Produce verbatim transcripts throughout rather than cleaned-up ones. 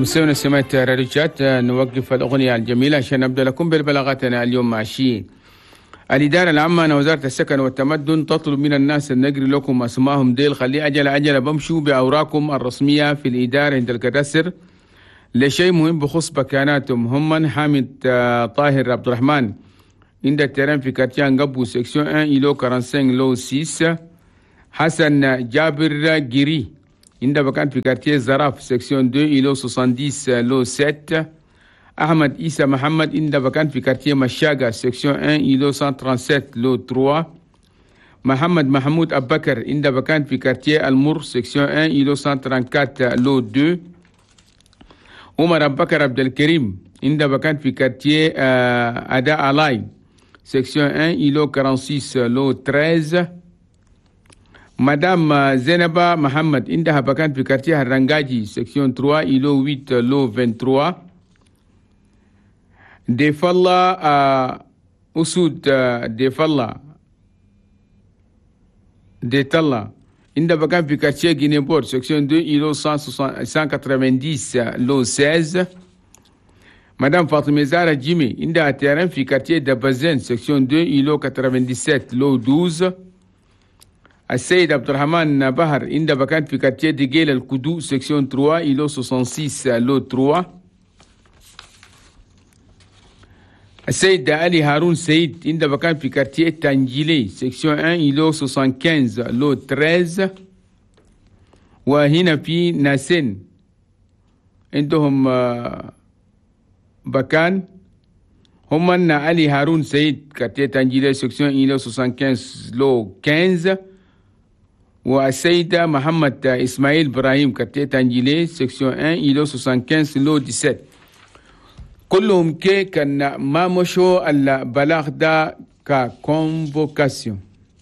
مستمعينا سمعت راديوشات، نوقف الأغنية الجميلة عشان نبدأ لكم ببلاغاتنا اليوم مع شيء. الإدارة العامة وزارة السكن والتمدن تطلب من الناس أن نقري لكم أسمائهم ديل، خلي أجل أجل بمشوا بأوراقكم الرسمية في الإدارة عند الكداسر لشيء مهم بخصوص بكاناتهم. هم حامد طاهر عبد الرحمن عند الترين في كارتيان قبو سكسيون واحد إلو خمسة لو ستة. حسن جابر جيري عند بكان في كارتيه زراف سكسيون اثنين إلو سبعين لو سبعة. أحمد إيسا محمد عند بكان في كارتيه مشاقة سكسيون واحد إلو مئة وسبعة وثلاثين لو ثلاثة. محمد محمود أبكر عند بكان في كارتيه المر سكسيون واحد إلو مئة وأربعة وثلاثين لو اثنين. عمر أبكر عبد الكريم عند بكان في كارتيه أداء ألاي سكسيون واحد إلو ستة وأربعين لو ثلاثة. مدام زينبا محمد عندها بكان في كارتيه الرنجاجي سكسيون ثلاثة إلو ثمانية لو ثلاثة وعشرين. ديف الله أسود ديف الله ديت الله عندها بكان في كارتيه جينيبور سكسيون اثنين إلو مئة وثمانين لو ستة عشر. مدام فاطمة زارة جيمي عندها تيران في كارتيه دبازين سكسيون اثنين إلو سبعة وثمانين لو اثنا عشر. السيد عبد الرحمن بحر عند بكان في كارتيه ديجيل الكدو سكسيون ثلاثة إلو ستة وستين لو ثلاثة. السيد علي هارون سيد عند بكان في كارتيه تانجيلي سكسيون واحد إلو خمسة وستين لو ثلاثة عشر. وهنا في ناسين عندهم بكان هم علي هارون سيد كارتيه تانجيلي سكسيون واحد إلو خمسة وستين لو خمسة عشر. والسيدة محمد إسماعيل إبراهيم كارتيه تانجيلي سكسيون واحد إلو خمسة وستين لو سبعة عشر. كلهم كي كان ما مشوا البلاغ ده ككونفوكاسيون.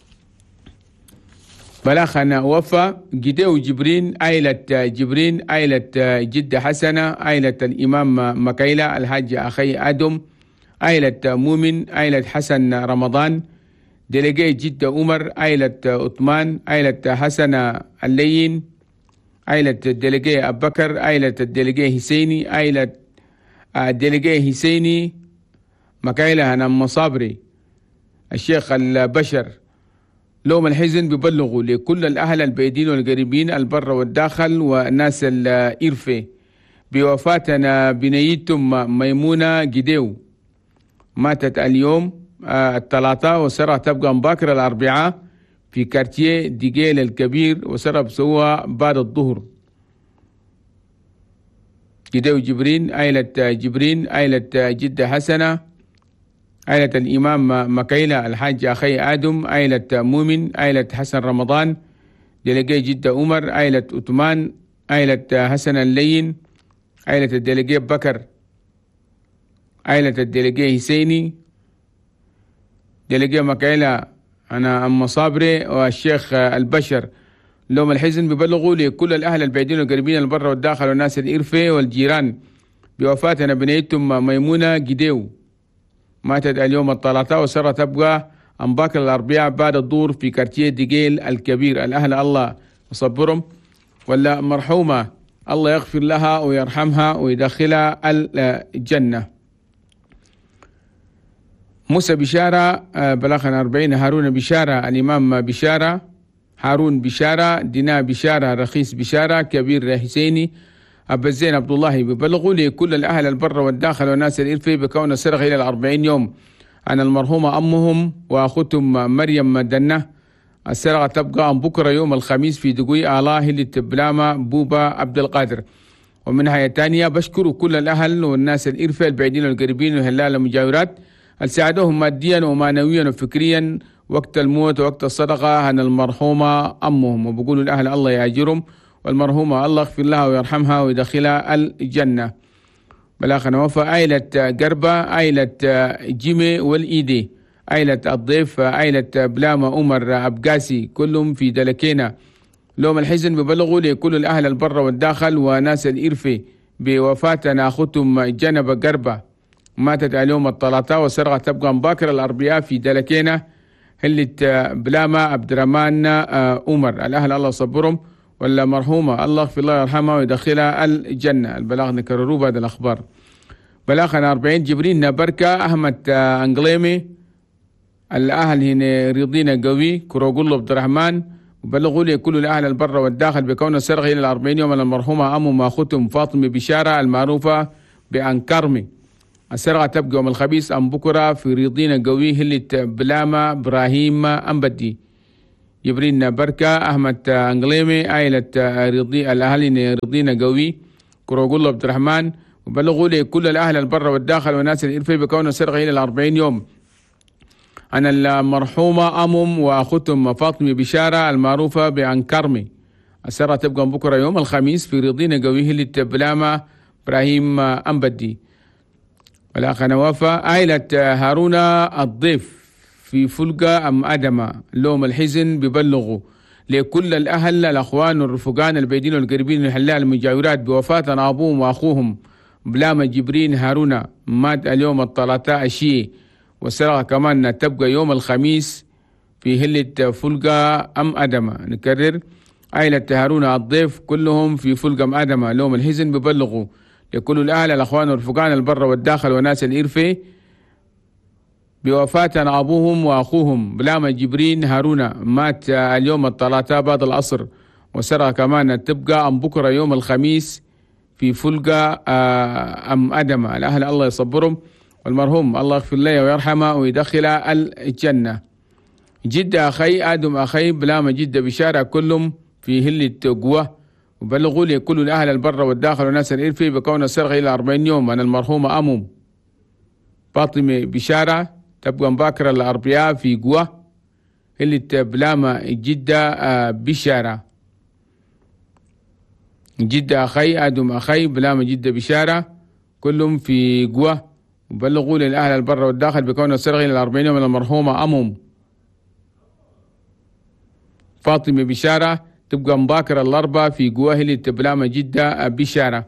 بلاغ أنا وفى جديو جبرين عائلة جبرين عائلة جدة حسنة عائلة الإمام مكيلة الحاج أخي آدم عائلة مؤمن عائلة حسن رمضان ديليجي جدة عمر عائلة عثمان عائلة حسن اللين عائلة ديليجي أبو بكر عائلة الديليجي حسيني عائلة الديليجي حسيني مكايلة هنا مصابري الشيخ البشر. لهم الحزن ببلغوا لكل الأهل البعيدين والقريبين البر والداخل والناس الإرفة بوفاتنا بنيتم ميمونة جديو ماتت اليوم الثلاثاء وسرع تبقى مباكر الأربعاء في كارتيه ديجيل الكبير وسرع بسوى بعد الظهر. جديو جبرين عائلة جبرين عائلة جدة حسنة عائلة الإمام مكيلة الحاج أخي آدم عائلة مؤمن عائلة حسن رمضان ديليجي جدة عمر عائلة عثمان عائلة حسن اللين عائلة الديليجي بكر عائلة الديليجي حسيني ديليجي مكيلة أنا أم صابري والشيخ البشر. لهم الحزن ببلغوا لكل الأهل البعيدين والقريبين البر والداخل والناس الإرفة والجيران بوفاتنا بنيتم ميمونة جديو ماتت اليوم الثلاثاء وسرت تبقى أنباكر الأربعاء بعد الظهر في كارتيه ديجيل الكبير. الأهل الله يصبرهم ولا مرحومة الله يغفر لها ويرحمها ويدخلها الجنة. موسى بشارة بلغنا أربعين. هارون بشارة الإمام بشارة هارون بشارة دينا بشارة رخيص بشارة كبير حسيني أبا زين عبد الله ببلغوا لكل الأهل البر والداخل والناس الإرفي بكون السرغ إلى الأربعين يوم عن المرحومة أمهم وأخوتهم مريم دنة. السرغة تبقى بكرة يوم الخميس في دقوي آلاه اللي تبلامة بوبا عبد القادر. ومن ناحية تانية بشكر كل الأهل والناس الإرفي البعيدين والقريبين والهلال المجاورات اللي ساعدوهم ماديا ومعنويا وفكريا وقت الموت ووقت الصدقة عن المرحومة أمهم. وبقولوا الأهل الله يأجرهم والمرحومة الله يغفر لها ويرحمها ويدخلها الجنة. بلاغنا وفى عائلة قربة عائلة جيمي والإيدي عائلة الضيف عائلة بلامة عمر عبقاسي كلهم في دلكينا. لهم الحزن ببلغوا لكل الأهل البر والداخل وناس الإرفة بوفاتنا أخوتهم جنب قربة ماتت اليوم الثلاثاء وسرغة تبقى مباكر الأربعاء في دلكينا هلت بلامة عبد الرحمن عمر. الأهل الله يصبرهم والمرحومة الله يغفر الله يرحمها ويدخلها الجنة. البلاغ نكرروا بعد الأخبار. بلاغنا أربعين جبرين نبركة أحمد أنقليمي الأهل هنا ريضينا قوي كروغولو عبد الرحمن وبلغوا لي كل الأهل البر والداخل بكون السرغ إلى الأربعين يوم المرحومة أم ما ختم فاطمة بشارة المعروفة بأنكرمي. السرغة تبقى يوم الخميس أم بكرة في ريضينا قوي هلة بلامة إبراهيم أمبدي جبرين بركة أحمد أنقليمي عائلة رضي الأهل رضينا قوي كروغولو عبد الرحمن وبلغوا لي كل الأهل البر والداخل والناس الإرفي بكون السرغ إلى الأربعين يوم عن المرحومة أمم وأختم فاطمة بشارة المعروفة بأنكرمي. السرة تبقى بكرة يوم الخميس في رضينا قويه للتبلامة إبراهيم أمبدي. والأخ نوافة عائلة هارون الضيف في فلقة أم أدمة لوم الحزن ببلغوا لكل الأهل الأخوان والرفقان البيدين والقريبين الحلال المجاورات بوفاة أبوهم وأخوهم بلامة جبرين هارون مات اليوم الثلاثاء الشيء. والسرقة كمان تبقى يوم الخميس في هلة فلقة أم أدمة. نكرر عائلة هارون الضيف كلهم في فلقة أم أدمة لهم الحزن ببلغوا لكل الأهل الأخوان والرفقان البر والداخل وناس الإرفي بوفاة أبوهم وأخوهم بلامة جبرين هارون مات اليوم الثلاثاء بعد العصر. والسرقة كمان تبقى أم بكرة يوم الخميس في فلقة أم أدمة. الأهل الله يصبرهم والمرحوم الله يغفر له ويرحمه ويدخله الجنة. جدة أخي آدم أخي بلامة جدة بشارة كلهم في هلة قوة وبلغوا لي كل الأهل البر والداخل والناس الإرفي بكون السرغ إلى أربعين يوم. أنا المرحومة أمم فاطمة بشارة تبقى مباكرة الأربعاء في قوة هلة بلامة جدة بشارة. جدة أخي آدم أخي بلامة جدة بشارة كلهم في قوة وبلغوا للأهل البر والداخل بكون السرغ إلى الأربعين يوم. من المرحومة أمم فاطمة بشارة تبقى مباكرة الأربعاء في قوة هلة بلامة جدة بشارة.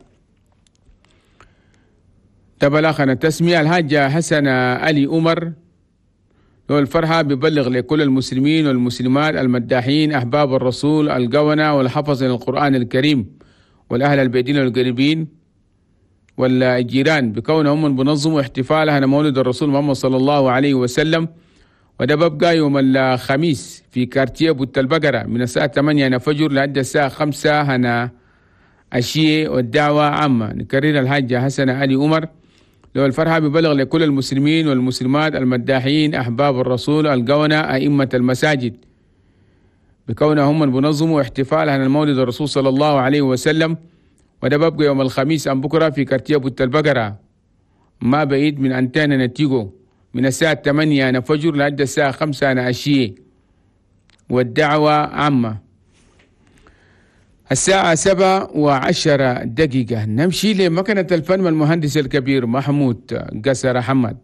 تبلغنا تسمية الحاجة حسن علي عمر له الفرحة ببلغ لكل المسلمين والمسلمات المداحين أحباب الرسول القونة والحفظ للقرآن الكريم والأهل البيدين والقريبين والجيران بكونهم بنظموا احتفالها على مولد الرسول محمد صلى الله عليه وسلم. وده ببقى يوم الخميس في كارتيه بوت البقرة من الساعة ثمانية هنا فجر لحد الساعة خمسة هنا عشية والدعوة عامة. نكرر الحاجة حسن علي عمر لو الفرحة ببلغ لكل المسلمين والمسلمات المداحين أحباب الرسول القونة أئمة المساجد بكونهم بنظموا احتفالها على مولد الرسول صلى الله عليه وسلم. وده ببقى يوم الخميس أم بكرة في كارتيه بوت البقرة ما بعيد من أنتانا نتيجو من الساعة ثمانية أنا فجر لحد الساعة خمسة أنا عشية والدعوة عامة. الساعة سبعة وعشرة دقيقة نمشي لمكنة الفن والمهندس الكبير محمود قصر حمد.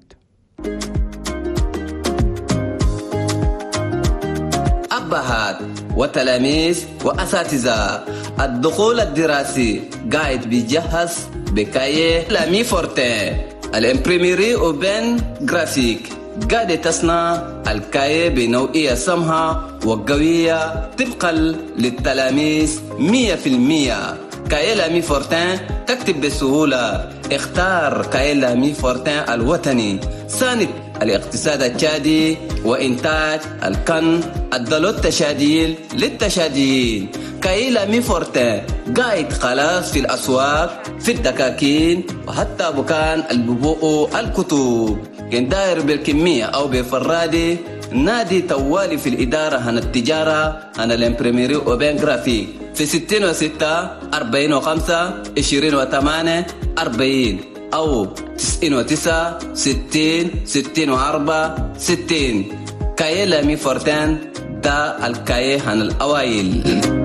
أبهات وتلاميذ وأساتذة الدخول الدراسي قاعد بيجهز بكاية لامي فورتين الامبريميري اوبن جرافيك قاعدة تصنع الكاية بنوعية سمحة وقوية طبقا للتلاميذ مية في المية. كاية لامي فورتين تكتب بسهولة. اختار كاية لامي فورتين الوطني ساند الاقتصاد التشادي وإنتاج الكن الدلو التشاديل للتشاديين. كاية لامي فورتين قاعد خلاص في الأسواق في الدكاكين وحتى بكان الببوء الكتب. كن داير بالكمية أو بفرادي نادي توالي في الإدارة هن التجارة هن الامبريميري أوبن جرافيك في ستين وستة أربعين وخمسة عشرين وثمانية أربعين أو تسعين وتسعة ستين ستين وأربعة ستين. كاية لامي فورتين دا الكاية هن الأوائل.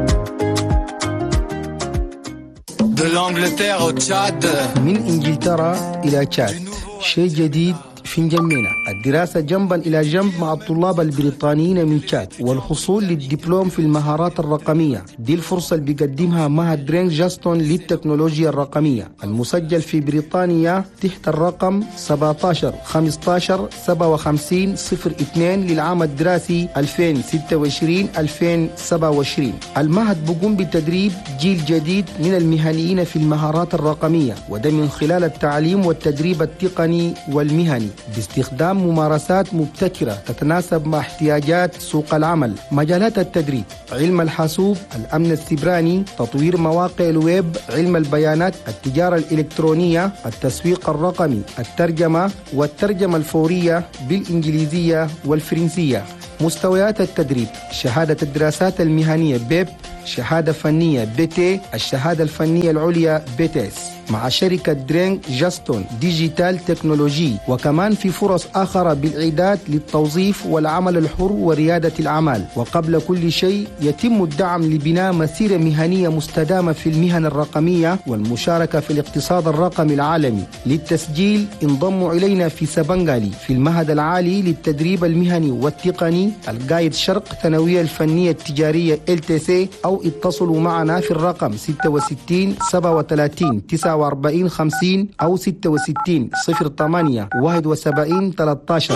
De l'Angleterre au Tchad. من إنجلترا إلى تشاد شيء جديد في نجمينا الدراسة جنبا إلى جنب مع الطلاب البريطانيين من تشاد والحصول للدبلوم في المهارات الرقمية. دي الفرصة اللي بيقدمها معهد درينك جاستون للتكنولوجيا الرقمية المسجل في بريطانيا تحت الرقم سبعة عشر خمسة عشر سبعة وخمسين صفر اثنين للعام الدراسي ألفين وستة وعشرين ألفين وسبعة وعشرين. المعهد بيقوم بتدريب جيل جديد من المهنيين في المهارات الرقمية، وده من خلال التعليم والتدريب التقني والمهني باستخدام ممارسات مبتكرة تتناسب مع احتياجات سوق العمل. مجالات التدريب: علم الحاسوب، الأمن السيبراني، تطوير مواقع الويب، علم البيانات، التجارة الإلكترونية، التسويق الرقمي، الترجمة والترجمة الفورية بالإنجليزية والفرنسية. مستويات التدريب: شهادة الدراسات المهنية بيب، شهادة فنية بيتي، الشهادة الفنية العليا بيتيس، مع شركة درينك جاستون ديجيتال تكنولوجي. وكمان في فرص آخرى بالإعداد للتوظيف والعمل الحر وريادة الأعمال. وقبل كل شيء يتم الدعم لبناء مسيرة مهنية مستدامة في المهن الرقمية والمشاركة في الاقتصاد الرقمي العالمي. للتسجيل انضموا إلينا في سبنغالي في المعهد العالي للتدريب المهني والتقني القايد شرق ثانوية الفنية التجارية إل تي سي، أو اتصلوا معنا في الرقم ستة وستين سبعة وثلاثين تسعة وأربعين خمسين أو ستة وستين صفر ثمانية واحد وسبعين ثلاثة عشر.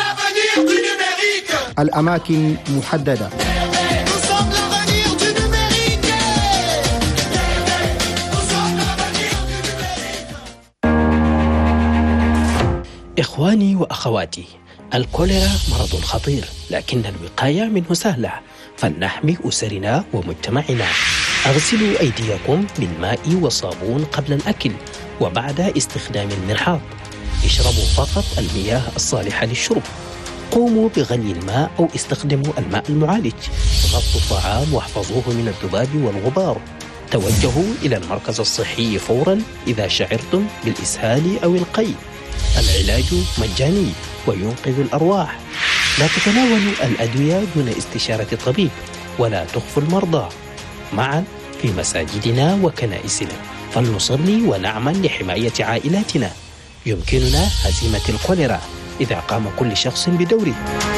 الأماكن محددة. إخواني وأخواتي، الكوليرا مرض خطير، لكن الوقاية منه سهلة، فلنحمي أسرنا ومجتمعنا. اغسلوا أيديكم بالماء والصابون قبل الأكل وبعد استخدام المرحاض. اشربوا فقط المياه الصالحة للشرب. قوموا بغلي الماء أو استخدموا الماء المعالج. غطوا الطعام واحفظوه من الذباب والغبار. توجهوا إلى المركز الصحي فورا إذا شعرتم بالإسهال أو القيء. العلاج مجاني وينقذ الأرواح. لا تتناولوا الأدوية دون استشارة الطبيب، ولا تخفوا المرضى. معا في مساجدنا وكنائسنا فلنصلي ونعمل لحماية عائلاتنا. يمكننا هزيمة الكوليرا إذا قام كل شخص بدوره.